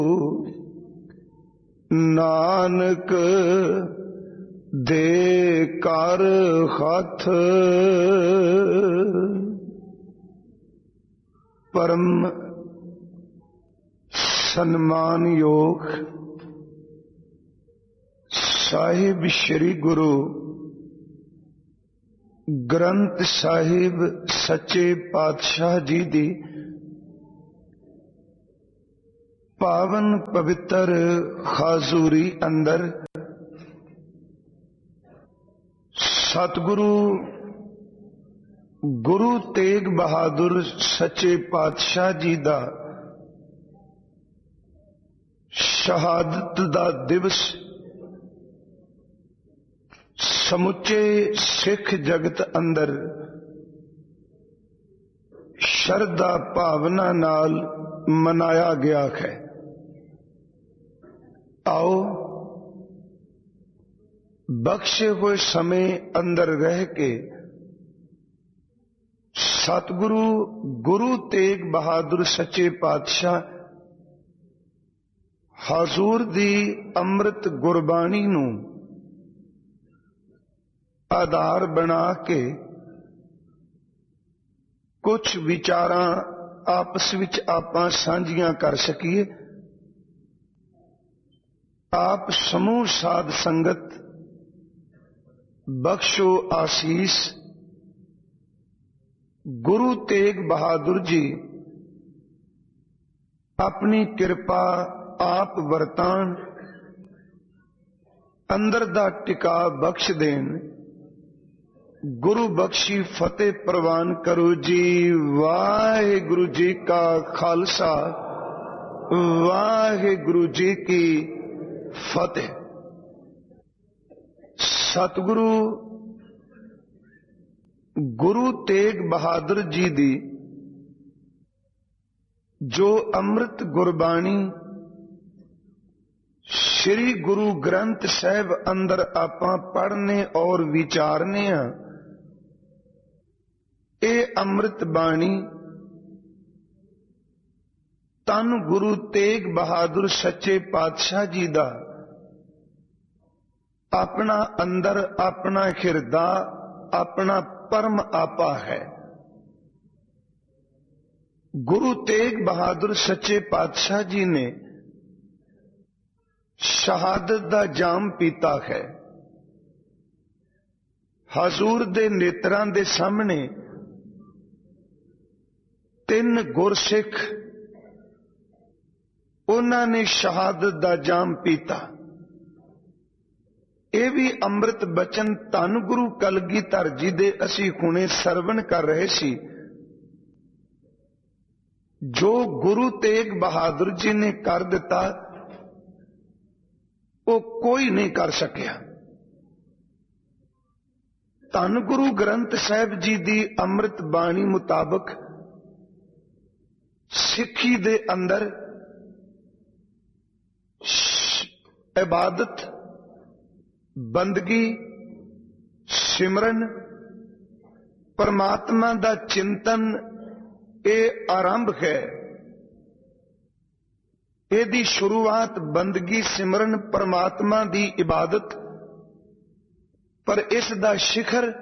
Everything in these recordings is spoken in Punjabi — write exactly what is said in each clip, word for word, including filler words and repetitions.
ਨਾਨਕ ਦੇ ਕਰ ਹੱਥ ਪਰਮ ਸਨਮਾਨਯੋਗ ਸਾਹਿਬ ਸ਼੍ਰੀ ਗੁਰੂ ਗ੍ਰੰਥ ਸਾਹਿਬ ਸੱਚੇ ਪਾਤਸ਼ਾਹ ਜੀ ਦੀ ਪਾਵਨ ਪਵਿੱਤਰ ਹਾਜ਼ੂਰੀ ਅੰਦਰ ਸਤਿਗੁਰੂ ਗੁਰੂ ਤੇਗ ਬਹਾਦਰ ਸੱਚੇ ਪਾਤਸ਼ਾਹ ਜੀ ਦਾ ਸ਼ਹਾਦਤ ਦਾ ਦਿਵਸ ਸਮੁੱਚੇ ਸਿੱਖ ਜਗਤ ਅੰਦਰ ਸ਼ਰਧਾ ਭਾਵਨਾ ਨਾਲ ਮਨਾਇਆ ਗਿਆ ਹੈ। ਆਓ ਬਖਸ਼ੇ ਹੋਏ ਸਮੇਂ ਅੰਦਰ ਰਹਿ ਕੇ ਸਤਿਗੁਰੂ ਗੁਰੂ ਤੇਗ ਬਹਾਦਰ ਸੱਚੇ ਪਾਤਸ਼ਾਹ ਹਜ਼ੂਰ ਦੀ ਅੰਮ੍ਰਿਤ ਗੁਰਬਾਣੀ ਨੂੰ ਆਧਾਰ ਬਣਾ ਕੇ ਕੁਝ ਵਿਚਾਰਾਂ ਆਪਸ ਵਿੱਚ ਆਪਾਂ ਸਾਂਝੀਆਂ ਕਰ ਸਕੀਏ। ਆਪ ਸਮੂਹ ਸਾਧ ਸੰਗਤ ਬਖਸ਼ੋ ਆਸੀਸ। ਗੁਰੂ ਤੇਗ ਬਹਾਦਰ ਜੀ ਆਪਣੀ ਕਿਰਪਾ ਆਪ ਵਰਤਾਨ, ਅੰਦਰ ਦਾ ਟਿਕਾ ਬਖਸ਼ ਦੇਣ। ਗੁਰੂ ਬਖਸ਼ੀ ਫਤਿਹ ਪ੍ਰਵਾਨ ਕਰੋ ਜੀ। ਵਾਹਿਗੁਰੂ ਜੀ ਕਾ ਖਾਲਸਾ, ਵਾਹਿਗੁਰੂ ਜੀ ਕੀ ਫਤਿਹ। ਸਤਿਗੁਰੂ ਗੁਰੂ ਤੇਗ ਬਹਾਦਰ ਜੀ ਦੀ ਜੋ ਅੰਮ੍ਰਿਤ ਗੁਰਬਾਣੀ ਸ਼੍ਰੀ ਗੁਰੂ ਗ੍ਰੰਥ ਸਾਹਿਬ ਅੰਦਰ ਆਪਾਂ ਪੜ੍ਹਨੇ ਔਰ ਵਿਚਾਰਨੇ ਆ, ਇਹ ਅੰਮ੍ਰਿਤ ਬਾਣੀ ਧੰਨ ਗੁਰੂ ਤੇਗ ਬਹਾਦਰ ਸੱਚੇ ਪਾਤਸ਼ਾਹ ਜੀ ਦਾ ਆਪਣਾ ਅੰਦਰ, ਆਪਣਾ ਹਿਰਦਾ, ਆਪਣਾ ਪਰਮ ਆਪਾ ਹੈ। ਗੁਰੂ ਤੇਗ ਬਹਾਦਰ ਸੱਚੇ ਪਾਤਸ਼ਾਹ ਜੀ ਨੇ ਸ਼ਹਾਦਤ ਦਾ ਜਾਮ ਪੀਤਾ ਹੈ। ਹਜ਼ੂਰ ਦੇ ਨੇਤਰਾਂ ਦੇ ਸਾਹਮਣੇ ਤਿੰਨ ਗੁਰਸਿੱਖ ਉਹਨਾਂ ਨੇ ਸ਼ਹਾਦਤ ਦਾ ਜਾਮ ਪੀਤਾ। ਇਹ ਵੀ ਅੰਮ੍ਰਿਤ ਬਚਨ ਧੰਨ ਗੁਰੂ ਕਲਗੀਧਰ ਜੀ ਦੇ ਅਸੀਂ ਹੁਣੇ ਸਰਵਣ ਕਰ ਰਹੇ ਸੀ। ਜੋ ਗੁਰੂ ਤੇਗ ਬਹਾਦਰ ਜੀ ਨੇ ਕਰ ਦਿੱਤਾ ਉਹ ਕੋਈ ਨਹੀਂ ਕਰ ਸਕਿਆ। ਧੰਨ ਗੁਰੂ ਗ੍ਰੰਥ ਸਾਹਿਬ ਜੀ ਦੀ ਅੰਮ੍ਰਿਤ ਬਾਣੀ ਮੁਤਾਬਕ ਸਿੱਖੀ ਦੇ ਅੰਦਰ ਇਬਾਦਤ, ਬੰਦਗੀ, ਸਿਮਰਨ, ਪਰਮਾਤਮਾ ਦਾ ਚਿੰਤਨ ਇਹ ਆਰੰਭ ਹੈ। ਇਹਦੀ ਸ਼ੁਰੂਆਤ ਬੰਦਗੀ, ਸਿਮਰਨ, ਪਰਮਾਤਮਾ ਦੀ ਇਬਾਦਤ, ਪਰ ਇਸ ਦਾ ਸਿਖਰ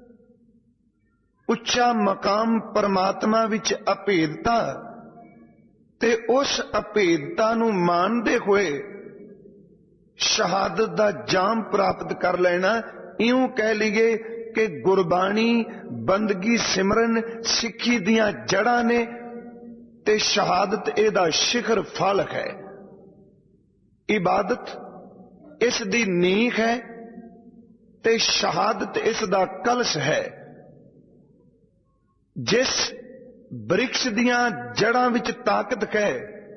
ਉੱਚਾ ਮਕਾਮ ਪਰਮਾਤਮਾ ਵਿੱਚ ਅਭੇਦਤਾ ਤੇ ਉਸ ਅਭੇਦਤਾ ਨੂੰ ਮਾਣਦੇ ਹੋਏ ਸ਼ਹਾਦਤ ਦਾ ਜਾਮ ਪ੍ਰਾਪਤ ਕਰ ਲੈਣਾ। ਇਉਂ ਕਹਿ ਲਈਏ ਕਿ ਗੁਰਬਾਣੀ, ਬੰਦਗੀ, ਸਿਮਰਨ ਸਿੱਖੀ ਦੀਆਂ ਜੜ੍ਹਾਂ ਨੇ ਤੇ ਸ਼ਹਾਦਤ ਇਹਦਾ ਸਿਖਰ ਫਲ ਹੈ। ਇਬਾਦਤ ਇਸ ਦੀ ਨੀਂਹ ਹੈ ਤੇ ਸ਼ਹਾਦਤ ਇਸ ਦਾ ਕਲਸ਼ ਹੈ। ਜਿਸ ਬ੍ਰਿਕਸ਼ ਦੀਆਂ ਜੜ੍ਹਾਂ ਵਿੱਚ ਤਾਕਤ ਹੈ,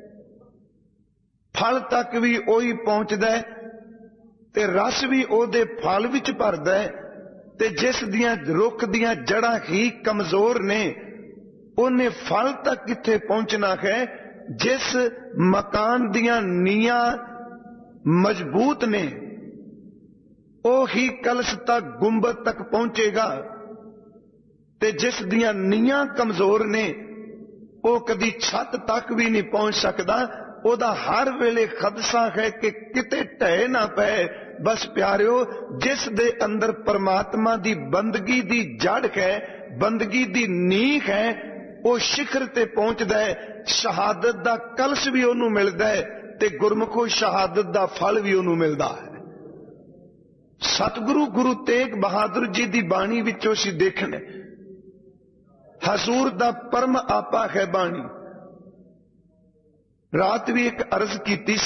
ਫਲ ਤੱਕ ਵੀ ਉਹੀ ਪਹੁੰਚਦਾ ਹੈ ਤੇ ਰਸ ਵੀ ਉਹਦੇ ਫਲ ਵਿੱਚ ਭਰਦਾ ਹੈ। ਤੇ ਜਿਸ ਦੀਆਂ ਰੁੱਖ ਦੀਆਂ ਜੜ੍ਹਾਂ ਹੀ ਕਮਜ਼ੋਰ ਨੇ, ਉਹਨੇ ਫਲ ਤੱਕ ਕਿੱਥੇ ਪਹੁੰਚਣਾ ਹੈ। ਜਿਸ ਮਕਾਨ ਦੀਆਂ ਨੀਆਂ ਮਜ਼ਬੂਤ ਨੇ, ਉਹ ਹੀ ਕਲਸ਼ ਤੱਕ, ਗੁੰਬਦ ਤੱਕ ਪਹੁੰਚੇਗਾ। ਤੇ ਜਿਸ ਦੀਆਂ ਨੀਆਂ ਕਮਜ਼ੋਰ ਨੇ, ਉਹ ਕਦੀ ਛੱਤ ਤੱਕ ਵੀ ਨਹੀਂ ਪਹੁੰਚ ਸਕਦਾ। ਉਹਦਾ ਹਰ ਵੇਲੇ ਖਦਸ਼ਾ ਹੈ ਕਿ ਕਿਤੇ ਢਹਿ ਨਾ ਪਏ। ਬਸ ਪਿਆਰਿਓ, ਜਿਸ ਦੇ ਅੰਦਰ ਪਰਮਾਤਮਾ ਦੀ ਬੰਦਗੀ ਦੀ ਜੜ ਹੈ, ਬੰਦਗੀ ਦੀ ਨੀਂਹ ਹੈ, ਉਹ ਸਿਖਰ ਤੇ ਪਹੁੰਚਦਾ ਹੈ। ਸ਼ਹਾਦਤ ਦਾ ਕਲਸ਼ ਵੀ ਉਹਨੂੰ ਮਿਲਦਾ ਹੈ ਤੇ ਗੁਰਮੁਖੋ ਸ਼ਹਾਦਤ ਦਾ ਫਲ ਵੀ ਉਹਨੂੰ ਮਿਲਦਾ ਹੈ। ਸਤਿਗੁਰੂ ਗੁਰੂ ਤੇਗ ਬਹਾਦਰ ਜੀ ਦੀ ਬਾਣੀ ਵਿੱਚੋਂ ਅਸੀਂ ਦੇਖਣੇ, ਹਜ਼ੂਰ ਦਾ ਪਰਮ ਆਪਾ ਹੈ ਬਾਣੀ। ਰਾਤ ਵੀ ਇੱਕ ਅਰਜ਼ ਕੀਤੀ